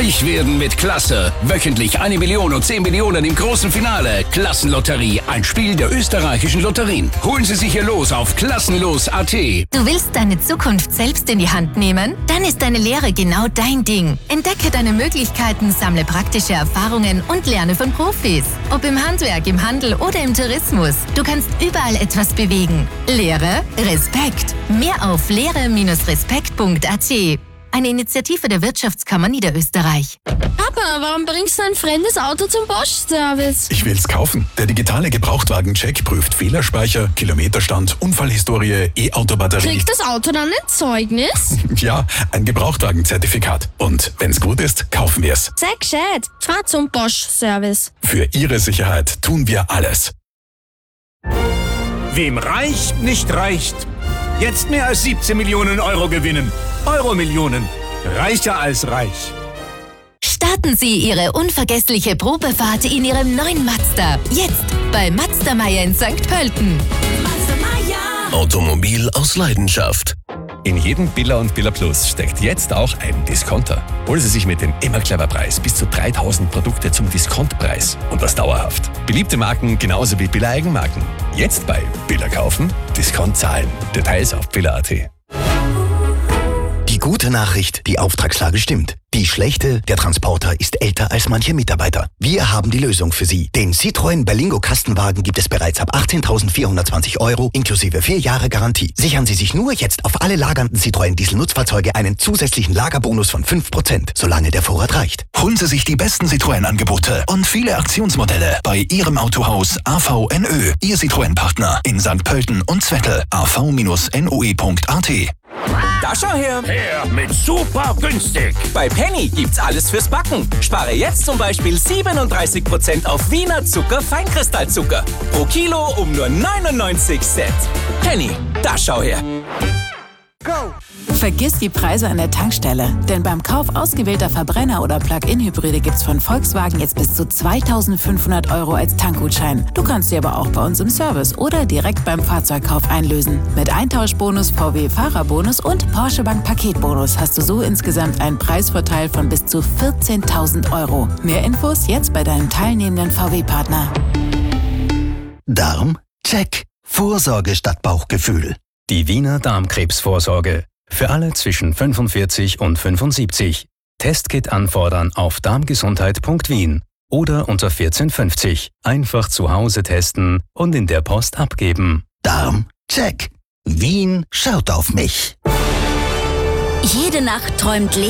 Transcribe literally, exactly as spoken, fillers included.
Reich werden mit Klasse. Wöchentlich eine Million und zehn Millionen im großen Finale. Klassenlotterie, ein Spiel der österreichischen Lotterien. Holen Sie sich Ihr Los auf klassenlos punkt a t. Du willst deine Zukunft selbst in die Hand nehmen? Dann ist deine Lehre genau dein Ding. Entdecke deine Möglichkeiten, sammle praktische Erfahrungen und lerne von Profis. Ob im Handwerk, im Handel oder im Tourismus. Du kannst überall etwas bewegen. Lehre, Respekt. Mehr auf lehre Bindestrich respekt punkt a t. Eine Initiative der Wirtschaftskammer Niederösterreich. Papa, warum bringst du ein fremdes Auto zum Bosch-Service? Ich will's kaufen. Der digitale Gebrauchtwagen-Check prüft Fehlerspeicher, Kilometerstand, Unfallhistorie, E-Auto-Batterie. Kriegt das Auto dann ein Zeugnis? Ja, ein Gebrauchtwagen-Zertifikat. Und wenn's gut ist, kaufen wir's. Sei gescheit. Fahr zum Bosch-Service. Für Ihre Sicherheit tun wir alles. Wem Reich nicht reicht, jetzt mehr als siebzehn Millionen Euro gewinnen. Euro-Millionen. Reicher als reich. Starten Sie Ihre unvergessliche Probefahrt in Ihrem neuen Mazda. Jetzt bei Mazda Meier in Sankt Pölten. Automobil aus Leidenschaft. In jedem Billa und Billa Plus steckt jetzt auch ein Discounter. Holen Sie sich mit dem immer clever Preis bis zu dreitausend Produkte zum Diskontpreis. Und das dauerhaft. Beliebte Marken genauso wie Billa Eigenmarken. Jetzt bei Billa kaufen, Discount zahlen. Details auf billa punkt a t. Die gute Nachricht, die Auftragslage stimmt. Die schlechte, der Transporter ist älter als manche Mitarbeiter. Wir haben die Lösung für Sie. Den Citroën Berlingo Kastenwagen gibt es bereits ab achtzehntausendvierhundertzwanzig Euro inklusive vier Jahre Garantie. Sichern Sie sich nur jetzt auf alle lagernden Citroën Diesel-Nutzfahrzeuge einen zusätzlichen Lagerbonus von fünf Prozent, solange der Vorrat reicht. Holen Sie sich die besten Citroën-Angebote und viele Aktionsmodelle bei Ihrem Autohaus A V N Ö, Ihr Citroën-Partner in Sankt Pölten und Zwettl. a v Bindestrich n o e punkt a t. Da schau her! Her mit super günstig. Bei Penny gibt's alles fürs Backen. Spare jetzt zum Beispiel siebenunddreißig Prozent auf Wiener Zucker Feinkristallzucker. Pro Kilo um nur neunundneunzig Cent. Penny, da schau her! Go! Vergiss die Preise an der Tankstelle, denn beim Kauf ausgewählter Verbrenner- oder Plug-in-Hybride gibt's von Volkswagen jetzt bis zu zweitausendfünfhundert Euro als Tankgutschein. Du kannst sie aber auch bei uns im Service oder direkt beim Fahrzeugkauf einlösen. Mit Eintauschbonus, V W-Fahrerbonus und Porsche Bank Paketbonus hast du so insgesamt einen Preisvorteil von bis zu vierzehntausend Euro. Mehr Infos jetzt bei deinem teilnehmenden V W-Partner. Darm? Check. Vorsorge statt Bauchgefühl. Die Wiener Darmkrebsvorsorge. Für alle zwischen fünfundvierzig und fünfundsiebzig. Testkit anfordern auf darmgesundheit punkt wien oder unter vierzehn fünfzig. Einfach zu Hause testen und in der Post abgeben. Darm? Check. Wien schaut auf mich. Jede Nacht träumt